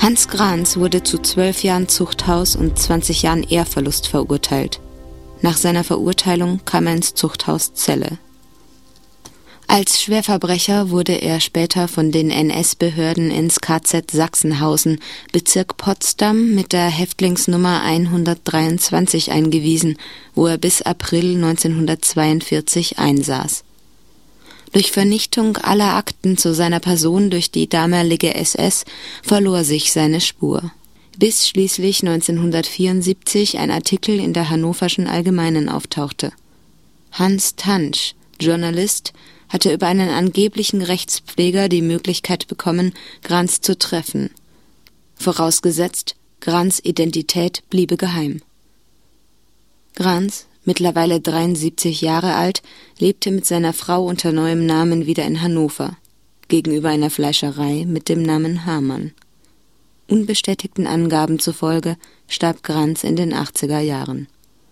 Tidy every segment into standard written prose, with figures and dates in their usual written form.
Hans Grans wurde zu 12 Jahren Zuchthaus und 20 Jahren Ehrverlust verurteilt. Nach seiner Verurteilung kam er ins Zuchthaus Celle. Als Schwerverbrecher wurde er später von den NS-Behörden ins KZ Sachsenhausen, Bezirk Potsdam, mit der Häftlingsnummer 123 eingewiesen, wo er bis April 1942 einsaß. Durch Vernichtung aller Akten zu seiner Person durch die damalige SS verlor sich seine Spur. Bis schließlich 1974 ein Artikel in der Hannoverschen Allgemeinen auftauchte. Hans Tantsch, Journalist, hatte über einen angeblichen Rechtspfleger die Möglichkeit bekommen, Grans zu treffen. Vorausgesetzt, Grans Identität bliebe geheim. Grans, mittlerweile 73 Jahre alt, lebte mit seiner Frau unter neuem Namen wieder in Hannover, gegenüber einer Fleischerei mit dem Namen Hamann. Unbestätigten Angaben zufolge starb Grans in den 80er Jahren.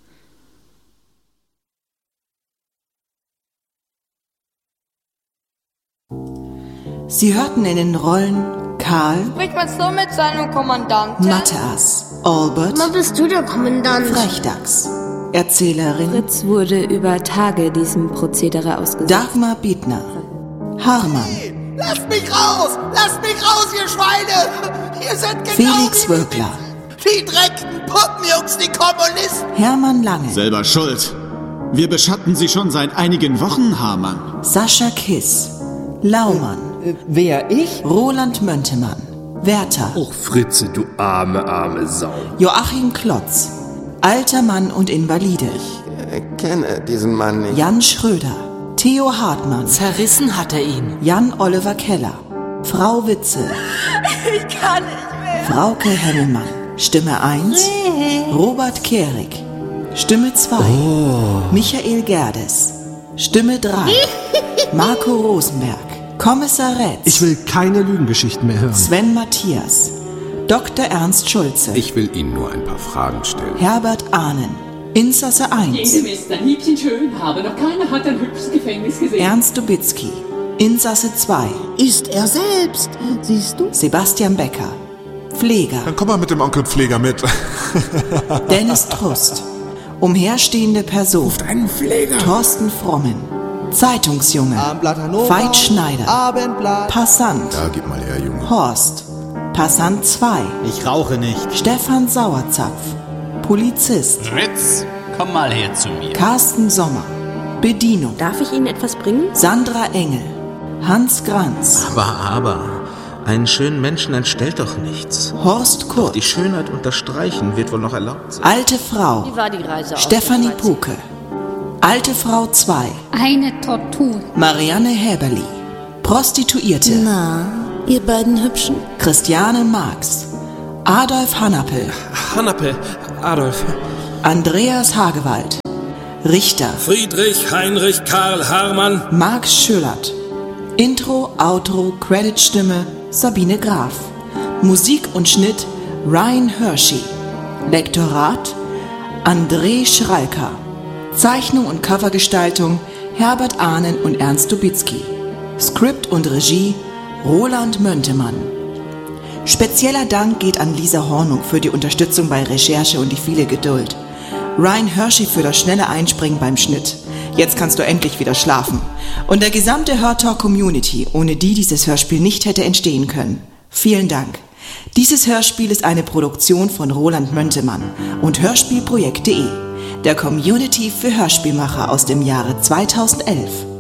Sie hörten in den Rollen Karl, spricht man so mit seinem Kommandanten? Matthias, Albert, Wann bist du der Kommandant? Frechdachs, Erzählerin Fritz wurde über Tage diesem Prozedere ausgesetzt. Dagmar Biedner, Harman, Hey, lasst mich raus! Lasst mich raus, ihr Schweine! Ihr seid genau Felix wie Wölkler, die dreckten Puppenjungs, die Kommunisten! Hermann Lange, Selber schuld. Wir beschatten Sie schon seit einigen Wochen, Hamann. Sascha Kiss, Laumann, Wer, ich? Roland Möntemann, Werther, Och, Fritze, du arme Sau. Joachim Klotz, alter Mann und Invalide, Kenne diesen Mann nicht. Jan Schröder, Theo Hartmann, Zerrissen hat er ihn. Jan Oliver Keller, Frau Witzel, Ich kann nicht mehr. Frauke Hemmelmann, Stimme 1, Robert Kehrig, Stimme 2, Michael Gerdes, Stimme 3, Marco Rosenberg, Kommissar Retz, Ich will keine Lügengeschichten mehr hören. Sven Matthias, Dr. Ernst Schulze, Ich will Ihnen nur ein paar Fragen stellen. Herbert Ahnen, Insasse 1, Jedem ist ein Liebchen schön, aber noch keiner hat ein hübsches Gefängnis gesehen. Ernst Dubitzky, Insasse 2, Ist er selbst, siehst du? Sebastian Becker, Pfleger, Dann komm mal mit dem Onkel Pfleger mit. Dennis Trust, umherstehende Person, Einen Pfleger. Thorsten Frommen, Zeitungsjunge, Abendblatt Hannover, Veit Schneider, Abendblatt. Passant, Ja, gib mal her, Junge. Horst, Passant 2, Ich rauche nicht. Stefan Sauerzapf, Polizist, Fritz, komm mal her zu mir. Carsten Sommer, Bedienung, Darf ich Ihnen etwas bringen? Sandra Engel, Hans Granz, Aber, einen schönen Menschen entstellt doch nichts. Horst Kurt, Die Schönheit unterstreichen wird wohl noch erlaubt sein. alte Frau, Wie war die Reise aus Stefanie der Schweiz? Puke, alte Frau 2, Eine Tortur. Marianne Häberli, Prostituierte, Na, ihr beiden Hübschen? Christiane Marx, Adolf Hanapel, Hannape, Adolf. Andreas Hagewald, Richter, Friedrich Heinrich Karl Harmann. Max Schöllert, Intro, Outro, Creditstimme Sabine Graf, Musik und Schnitt Ryan Hershey, Lektorat André Schralker, Zeichnung und Covergestaltung Herbert Ahnen und Ernst Dubitzky, Skript und Regie Roland Möntemann. Spezieller Dank geht an Lisa Hornung für die Unterstützung bei Recherche und die viele Geduld. Ryan Hershey für das schnelle Einspringen beim Schnitt. Jetzt kannst du endlich wieder schlafen. Und der gesamte Hörtalk-Community, ohne die dieses Hörspiel nicht hätte entstehen können. Vielen Dank. Dieses Hörspiel ist eine Produktion von Roland Möntemann und Hörspielprojekt.de, der Community für Hörspielmacher aus dem Jahre 2011.